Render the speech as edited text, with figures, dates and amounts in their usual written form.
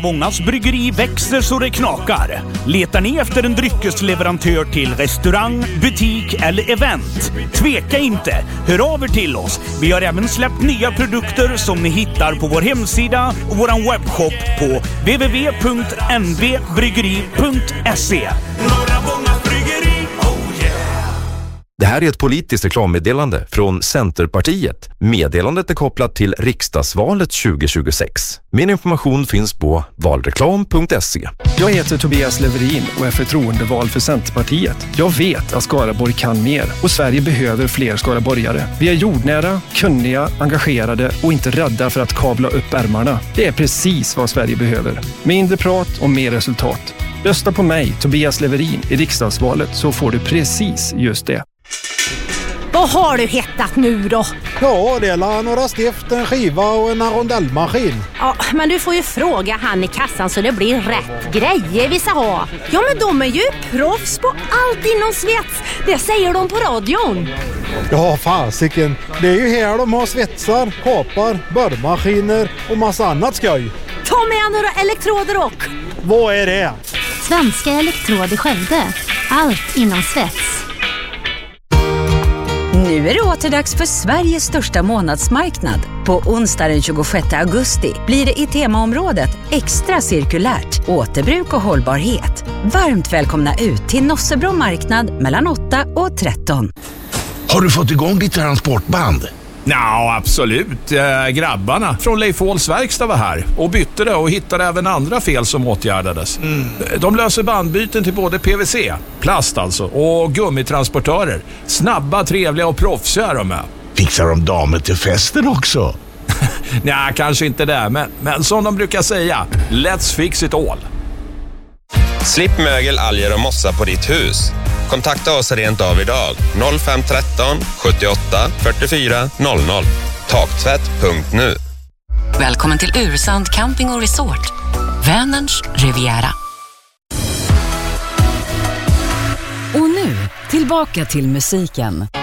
Mångas bryggeri växer så det knakar. Letar ni efter en dryckesleverantör till restaurang, butik eller event? Tveka inte, hör av er till oss. Vi har även släppt nya produkter som ni hittar på vår hemsida och vår webbshop på www.nvbryggeri.se. Det här är ett politiskt reklammeddelande från Centerpartiet. Meddelandet är kopplat till riksdagsvalet 2026. Min information finns på valreklam.se. Jag heter Tobias Leverin och är förtroendevald för Centerpartiet. Jag vet att Skaraborg kan mer och Sverige behöver fler skaraborgare. Vi är jordnära, kunniga, engagerade och inte rädda för att kavla upp ärmarna. Det är precis vad Sverige behöver. Mindre prat och mer resultat. Rösta på mig, Tobias Leverin, i riksdagsvalet så får du precis just det. Vad har du hettat nu då? Ja, det är några stift, en skiva och en rondellmaskin. Ja, men du får ju fråga han i kassan så det blir rätt grejer vi ska ha. Ja, men de är ju proffs på allt inom svets. Det säger de på radion. Ja, fasiken. Det är ju här de har svetsar, kapar, borrmaskiner och massa annat skoj. Ta med några elektroder och... Vad är det? Svenska Elektroder Skövde. Allt inom svets. Nu är det återdags för Sveriges största månadsmarknad. På onsdag den 26 augusti blir det i temaområdet extra cirkulärt, återbruk och hållbarhet. Varmt välkomna ut till Nossebro marknad mellan 8 och 13. Har du fått igång ditt transportband? Ja, absolut. Grabbarna från Leif Åhls verkstad var här och bytte det och hittade även andra fel som åtgärdades. De löser bandbyten till både PVC, plast alltså, och gummitransportörer. Snabba, trevliga och proffsiga är de med. Fixar de damer till festen också? Nej, kanske inte det, men som de brukar säga, let's fix it all. Slipp mögel, alger och mossa på ditt hus. Kontakta oss rent av idag. 0513 78 44 00. Taktvätt.nu. Välkommen till Ursand Camping och Resort. Vänerns Riviera. Och nu, tillbaka till musiken.